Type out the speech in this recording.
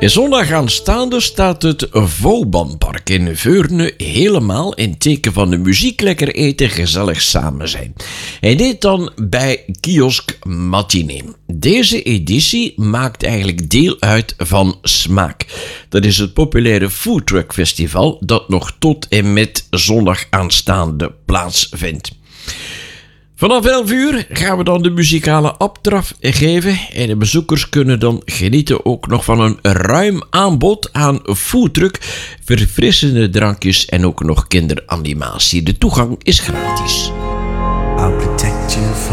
Zondag aanstaande staat het Vaubanpark in Veurne helemaal in teken van de muziek, lekker eten, gezellig samen zijn. En dit dan bij Kiosk Matinee. Deze editie maakt eigenlijk deel uit van Smaak. Dat is het populaire foodtruck festival dat nog tot en met zondag aanstaande plaatsvindt. Vanaf 11 uur gaan we dan de muzikale aftrap geven en de bezoekers kunnen dan genieten ook nog van een ruim aanbod aan foodtruck, verfrissende drankjes en ook nog kinderanimatie. De toegang is gratis. I'll protect you from